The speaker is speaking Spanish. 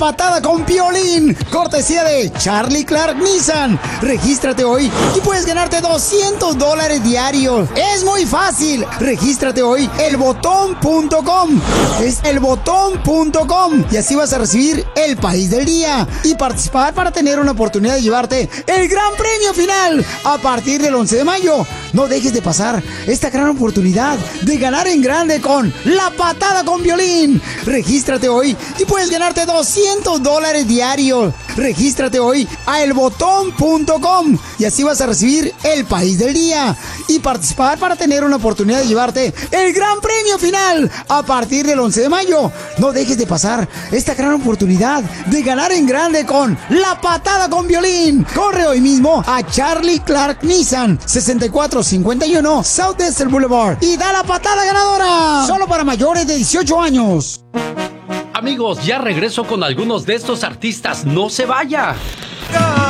patada con Piolín, cortesía de Charlie Clark Nissan. Regístrate hoy y puedes ganarte $200 diarios. Es muy fácil. Regístrate hoy elbotón.com. Es elbotón.com y así vas a recibir el país del día y participar para tener una oportunidad de llevarte el gran premio final a partir del 11 de mayo. No dejes de pasar esta gran oportunidad de ganar en grande con La Patada con Piolín. Regístrate hoy y puedes ganarte $200 diarios. Regístrate hoy a elbotón.com y así vas a recibir el país del día y participar para tener una oportunidad de llevarte el gran premio final a partir del 11 de mayo. No dejes de pasar esta gran oportunidad de ganar en grande con La Patada con Piolín. Corre hoy mismo a Charlie Clark Nissan 6451 South Desert Boulevard y da la patada ganadora. Solo para mayores de 18 años. Amigos, ya regreso con algunos de estos artistas. ¡No se vaya!